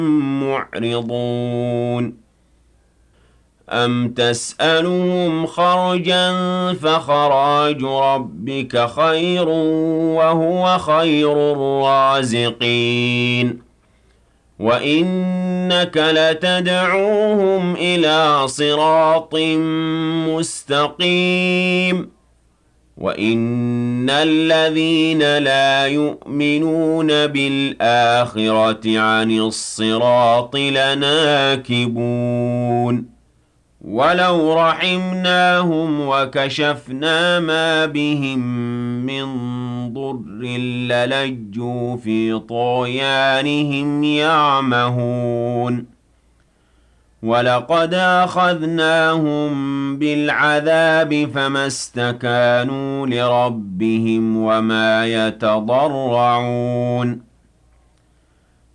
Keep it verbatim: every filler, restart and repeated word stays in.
معرضون أم تسألهم خرجا فخراج ربك خير وهو خير الرازقين وإنك لتدعوهم إلى صراط مستقيم وإن الذين لا يؤمنون بالآخرة عن الصراط لناكبون ولو رحمناهم وكشفنا ما بهم من ضر للجوا في طغيانهم يعمهون ولقد أخذناهم بالعذاب فما استكانوا لربهم وما يتضرعون